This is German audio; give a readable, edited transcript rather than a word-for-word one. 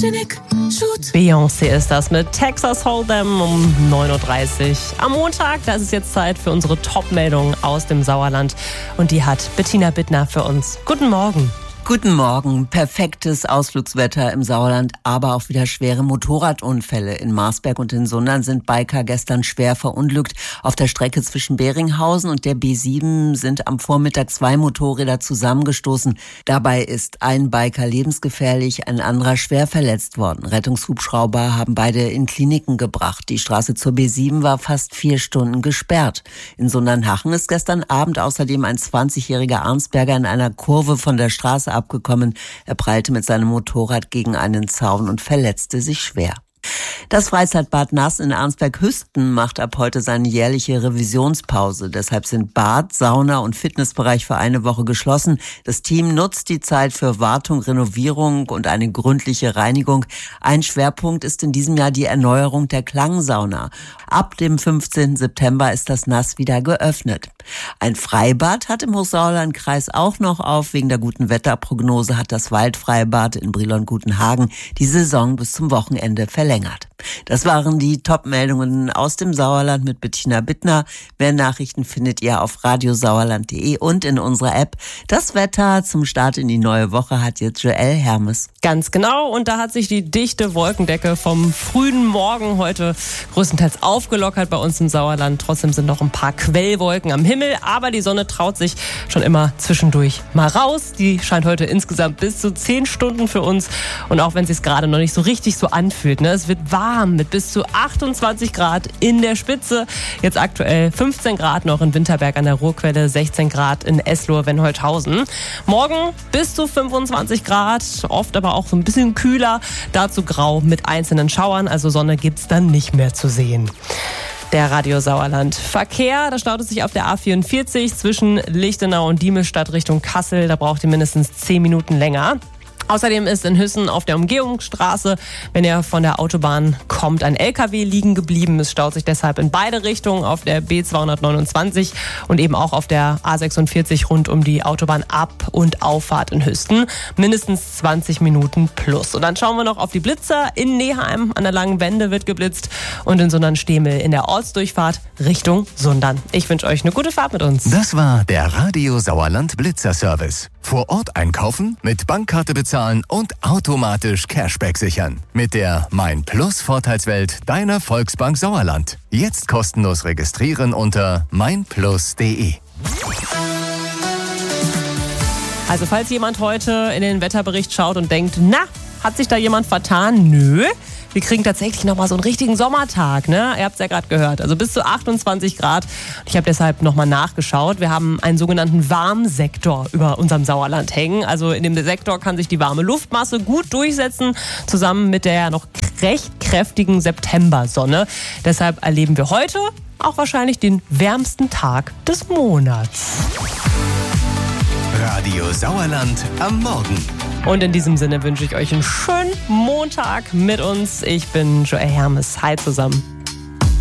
Beyoncé ist das mit Texas Hold'em um 9.30 Uhr. Am Montag, da ist es jetzt Zeit für unsere Top-Meldung aus dem Sauerland. Und die hat Bettina Bittner für uns. Guten Morgen. Guten Morgen. Perfektes Ausflugswetter im Sauerland, aber auch wieder schwere Motorradunfälle. In Marsberg und in Sundern sind Biker gestern schwer verunglückt. Auf der Strecke zwischen Beringhausen und der B7 sind am Vormittag 2 Motorräder zusammengestoßen. Dabei ist ein Biker lebensgefährlich, ein anderer schwer verletzt worden. Rettungshubschrauber haben beide in Kliniken gebracht. Die Straße zur B7 war fast 4 Stunden gesperrt. In Sundernhachen ist gestern Abend außerdem ein 20-jähriger Arnsberger in einer Kurve von der Straße abgekommen. Er prallte mit seinem Motorrad gegen einen Zaun und verletzte sich schwer. Das Freizeitbad Nass in Arnsberg-Hüsten macht ab heute seine jährliche Revisionspause. Deshalb sind Bad, Sauna und Fitnessbereich für eine Woche geschlossen. Das Team nutzt die Zeit für Wartung, Renovierung und eine gründliche Reinigung. Ein Schwerpunkt ist in diesem Jahr die Erneuerung der Klangsauna. Ab dem 15. September ist das Nass wieder geöffnet. Ein Freibad hat im Hochsauerlandkreis auch noch auf. Wegen der guten Wetterprognose hat das Waldfreibad in Brilon-Gutenhagen die Saison bis zum Wochenende verlängert. Das waren die Top-Meldungen aus dem Sauerland mit Bettina Bittner. Mehr Nachrichten findet ihr auf radiosauerland.de und in unserer App. Das Wetter zum Start in die neue Woche hat jetzt Joelle Hermes. Ganz genau, und da hat sich die dichte Wolkendecke vom frühen Morgen heute größtenteils aufgelockert bei uns im Sauerland. Trotzdem sind noch ein paar Quellwolken am Himmel, aber die Sonne traut sich schon immer zwischendurch mal raus. Die scheint heute insgesamt bis zu 10 Stunden für uns, und auch wenn es sich gerade noch nicht so richtig so anfühlt, ne, es wird warm mit bis zu 28 Grad in der Spitze. Jetzt aktuell 15 Grad noch in Winterberg an der Ruhrquelle, 16 Grad in Eslohe-Wenholthausen. Morgen bis zu 25 Grad, oft aber auch so ein bisschen kühler, dazu grau mit einzelnen Schauern, also Sonne gibt's dann nicht mehr zu sehen. Der Radio Sauerland. Verkehr, da staut es sich auf der A44 zwischen Lichtenau und Diemelstadt Richtung Kassel. Da braucht ihr mindestens 10 Minuten länger. Außerdem ist in Hüssen auf der Umgehungsstraße, wenn ihr von der Autobahn kommt, ein LKW liegen geblieben. Es staut sich deshalb in beide Richtungen auf der B229 und eben auch auf der A46 rund um die Autobahn Ab- und Auffahrt in Hüsten. Mindestens 20 Minuten plus. Und dann schauen wir noch auf die Blitzer. In Neheim an der Langen Wende wird geblitzt und in Sundern-Stemel in der Ortsdurchfahrt Richtung Sundern. Ich wünsche euch eine gute Fahrt mit uns. Das war der Radio Sauerland Blitzer-Service. Vor Ort einkaufen, mit Bankkarte bezahlen und automatisch Cashback sichern. Mit der Mein Plus Vorteilswelt deiner Volksbank Sauerland. Jetzt kostenlos registrieren unter meinplus.de. Also falls jemand heute in den Wetterbericht schaut und denkt, na, hat sich da jemand vertan? Nö. Wir kriegen tatsächlich nochmal so einen richtigen Sommertag, ne? Ihr habt es ja gerade gehört. Also bis zu 28 Grad. Ich habe deshalb nochmal nachgeschaut. Wir haben einen sogenannten Warmsektor über unserem Sauerland hängen. Also in dem Sektor kann sich die warme Luftmasse gut durchsetzen, zusammen mit der noch recht kräftigen Septembersonne. Deshalb erleben wir heute auch wahrscheinlich den wärmsten Tag des Monats. Radio Sauerland am Morgen. Und in diesem Sinne wünsche ich euch einen schönen Montag mit uns. Ich bin Joelle Hermes. Hi zusammen.